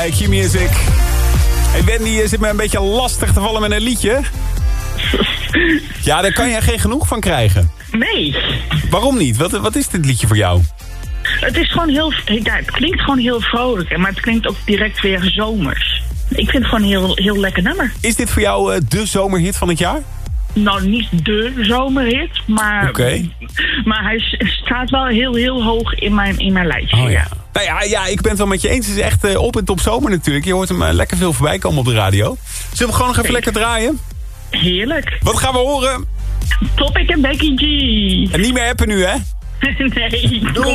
Q-Music. Hey Wendy, zit me een beetje lastig te vallen met een liedje. Ja, daar kan je geen genoeg van krijgen. Nee. Waarom niet? Wat is dit liedje voor jou? Het is gewoon het klinkt gewoon heel vrolijk, maar het klinkt ook direct weer zomers. Ik vind het gewoon een heel lekker nummer. Is dit voor jou de zomerhit van het jaar? Nou, niet de zomerhit, maar, maar hij staat wel heel hoog in mijn lijstje. Oh, ja. Nou ja, ik ben het wel met je eens. Het is echt op en top zomer natuurlijk. Je hoort hem lekker veel voorbij komen op de radio. Zullen we hem gewoon nog even lekker draaien? Heerlijk. Wat gaan we horen? Topic en Becky G. En niet meer appen nu, hè? Nee. Doei.